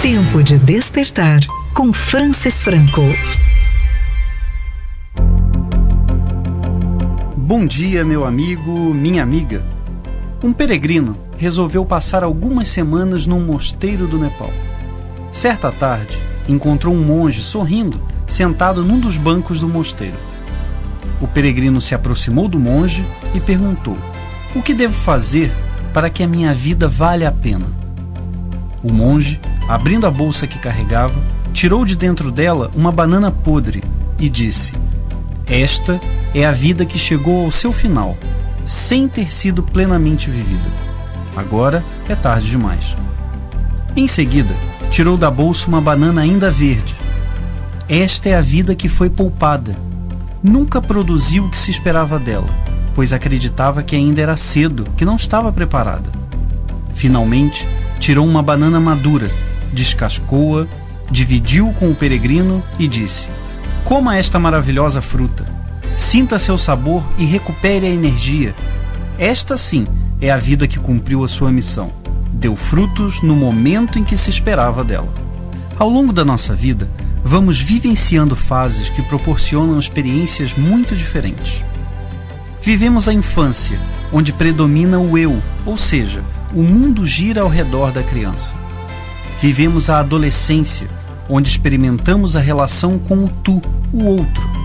Tempo de despertar com Francis Franco. Bom dia, meu amigo, minha amiga. Um peregrino resolveu passar algumas semanas num mosteiro do Nepal. Certa tarde, encontrou um monge sorrindo, sentado num dos bancos do mosteiro. O peregrino se aproximou do monge e perguntou: "O que devo fazer para que a minha vida valha a pena?" O monge, abrindo a bolsa que carregava, tirou de dentro dela uma banana podre e disse: "Esta é a vida que chegou ao seu final, sem ter sido plenamente vivida. Agora é tarde demais." Em seguida, tirou da bolsa uma banana ainda verde. "Esta é a vida que foi poupada. Nunca produziu o que se esperava dela, pois acreditava que ainda era cedo, que não estava preparada." Finalmente, tirou uma banana madura, descascou-a, dividiu com o peregrino e disse: "Coma esta maravilhosa fruta. Sinta seu sabor e recupere a energia. Esta sim é a vida que cumpriu a sua missão. Deu frutos no momento em que se esperava dela." Ao longo da nossa vida, vamos vivenciando fases que proporcionam experiências muito diferentes. Vivemos a infância, onde predomina o eu, ou seja, o mundo gira ao redor da criança. Vivemos a adolescência, onde experimentamos a relação com o tu, o outro.